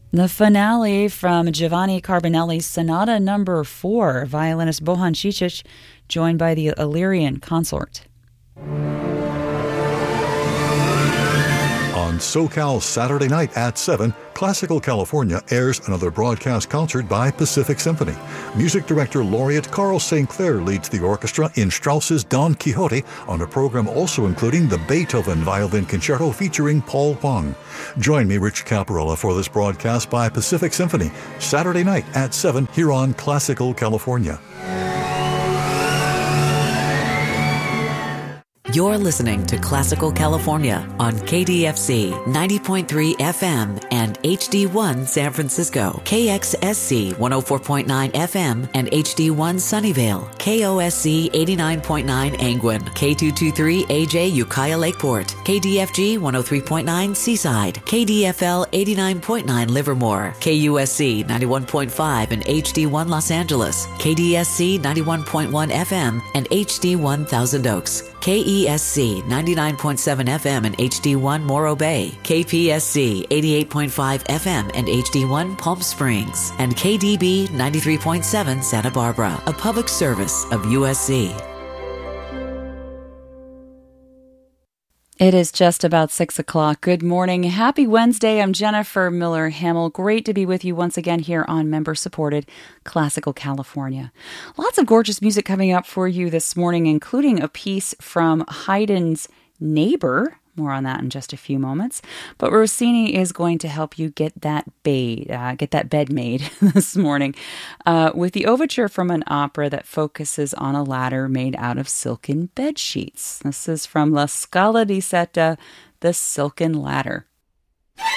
The finale from Giovanni Carbonelli's Sonata No. 4, violinist Bohan Cicic, joined by the Illyrian Consort. On SoCal Saturday night at 7, Classical California airs another broadcast concert by Pacific Symphony. Music director laureate Carl St. Clair leads the orchestra in Strauss's Don Quixote on a program also including the Beethoven Violin Concerto featuring Paul Huang. Join me, Rich Caparella, for this broadcast by Pacific Symphony, Saturday night at 7 here on Classical California. You're listening to Classical California on KDFC 90.3 FM and HD1 San Francisco, KXSC 104.9 FM and HD1 Sunnyvale, KOSC 89.9 Angwin, K223 AJ Ukiah Lakeport, KDFG 103.9 Seaside, KDFL 89.9 Livermore, KUSC 91.5 and HD1 Los Angeles, KDSC 91.1 FM and HD1 Thousand Oaks, KESC 99.7 FM and HD1 Morro Bay, KPSC 88.5 FM and HD1 Palm Springs, and KDB 93.7 Santa Barbara, a public service of USC. It is just about 6 o'clock. Good morning. Happy Wednesday. I'm Jennifer Miller Hamill. Great to be with you once again here on member-supported Classical California. Lots of gorgeous music coming up for you this morning, including a piece from Haydn's Neighbor. More on that in just a few moments. But Rossini is going to help you get that bed made this morning with the overture from an opera that focuses on a ladder made out of silken bed sheets. This is from La Scala di Seta, The Silken Ladder.